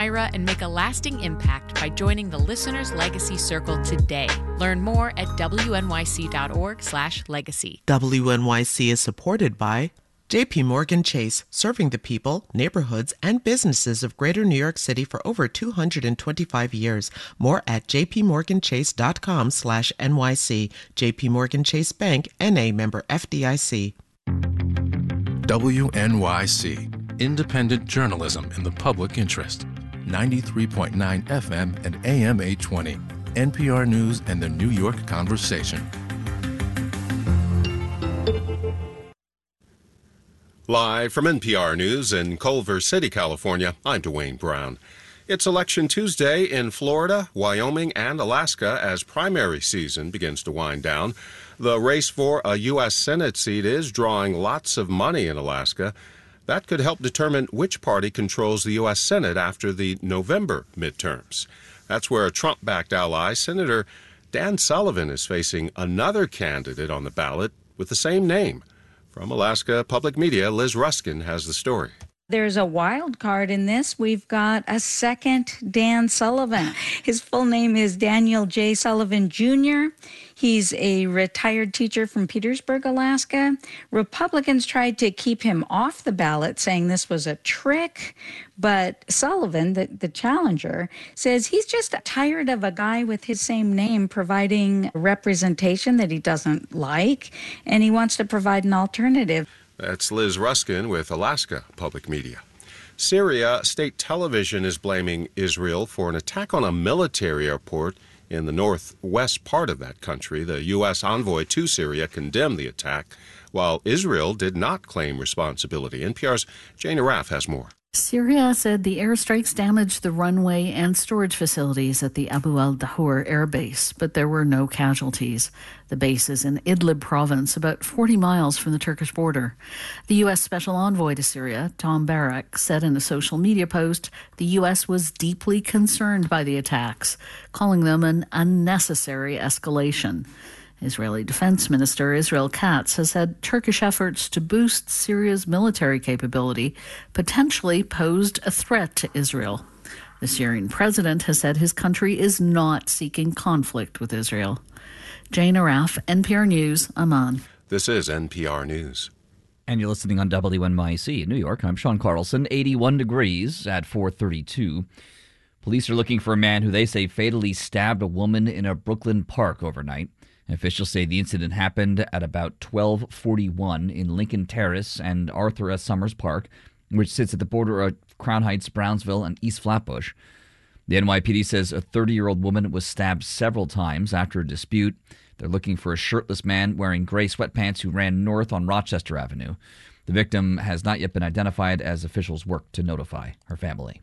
Aira and make a lasting impact by joining the Listener's Legacy Circle today. Learn more at wnyc.org/legacy. WNYC is supported by J.P. Morgan Chase, serving the people, neighborhoods, and businesses of Greater New York City for over 225 years. More at jpmorganchase.com/NYC. J.P. Morgan Chase Bank, N.A. member FDIC. WNYC, independent journalism in the public interest. 93.9 FM and AM 820. NPR News and the New York Conversation. Live from NPR News in Culver City, California, I'm Dwayne Brown. It's Election Tuesday in Florida, Wyoming, and Alaska as primary season begins to wind down. The race for a U.S. Senate seat is drawing lots of money in Alaska. That could help determine which party controls the U.S. Senate after the November midterms. That's where a Trump-backed ally, Senator Dan Sullivan, is facing another candidate on the ballot with the same name. From Alaska Public Media, Liz Ruskin has the story. There's a wild card in this. We've got a second Dan Sullivan. His full name is Daniel J. Sullivan Jr. He's a retired teacher from Petersburg, Alaska. Republicans tried to keep him off the ballot, saying this was a trick. But Sullivan, the challenger, says he's just tired of a guy with his same name providing representation that he doesn't like, and he wants to provide an alternative. That's Liz Ruskin with Alaska Public Media. Syria state television is blaming Israel for an attack on a military airport in the northwest part of that country. The U.S. envoy to Syria condemned the attack, while Israel did not claim responsibility. NPR's Jane Araf has more. Syria said the airstrikes damaged the runway and storage facilities at the Abu al-Dahur air base, but there were no casualties. The base is in Idlib province, about 40 miles from the Turkish border. The U.S. Special Envoy to Syria, Tom Barrack, said in a social media post the U.S. was deeply concerned by the attacks, calling them an unnecessary escalation. Israeli Defense Minister Israel Katz has said Turkish efforts to boost Syria's military capability potentially posed a threat to Israel. The Syrian president has said his country is not seeking conflict with Israel. Jane Araf, NPR News, Amman. This is NPR News. And you're listening on WNYC in New York. I'm Sean Carlson. 81 degrees at 4:32. Police are looking for a man who they say fatally stabbed a woman in a Brooklyn park overnight. Officials say the incident happened at about 12:41 in Lincoln Terrace and Arthur S. Summers Park, which sits at the border of Crown Heights, Brownsville, and East Flatbush. The NYPD says a 30-year-old woman was stabbed several times after a dispute. They're looking for a shirtless man wearing gray sweatpants who ran north on Rochester Avenue. The victim has not yet been identified as officials work to notify her family.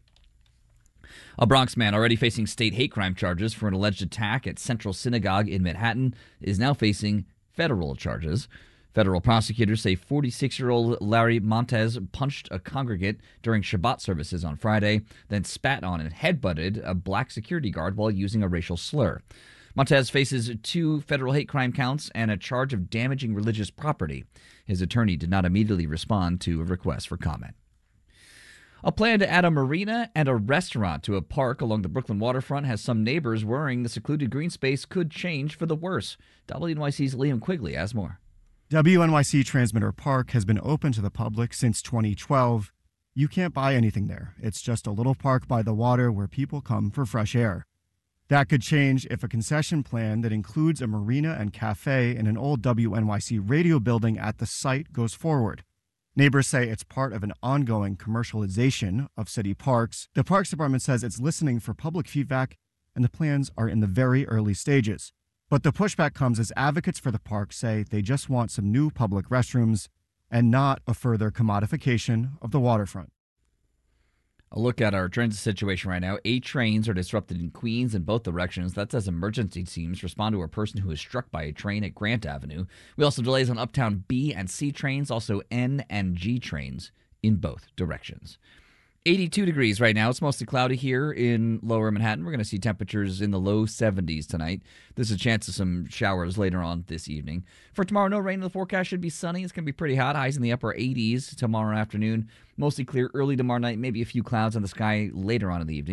A Bronx man already facing state hate crime charges for an alleged attack at Central Synagogue in Manhattan is now facing federal charges. Federal prosecutors say 46-year-old Larry Montez punched a congregant during Shabbat services on Friday, then spat on and headbutted a black security guard while using a racial slur. Montez faces 2 federal hate crime counts and a charge of damaging religious property. His attorney did not immediately respond to a request for comment. A plan to add a marina and a restaurant to a park along the Brooklyn waterfront has some neighbors worrying the secluded green space could change for the worse. WNYC's Liam Quigley has more. WNYC Transmitter Park has been open to the public since 2012. You can't buy anything there. It's just a little park by the water where people come for fresh air. That could change if a concession plan that includes a marina and cafe in an old WNYC radio building at the site goes forward. Neighbors say it's part of an ongoing commercialization of city parks. The Parks Department says it's listening for public feedback, and the plans are in the very early stages. But the pushback comes as advocates for the park say they just want some new public restrooms and not a further commodification of the waterfront. A look at our transit situation right now. 8 trains are disrupted in Queens in both directions. That's as emergency teams respond to a person who was struck by a train at Grant Avenue. We also delays on Uptown B and C trains, also N and G trains in both directions. 82 degrees right now. It's mostly cloudy here in lower Manhattan. We're going to see temperatures in the low 70s tonight. There's a chance of some showers later on this evening. For tomorrow, no rain in the forecast. Should be sunny. It's going to be pretty hot. Highs in the upper 80s tomorrow afternoon. Mostly clear early tomorrow night. Maybe a few clouds in the sky later on in the evening.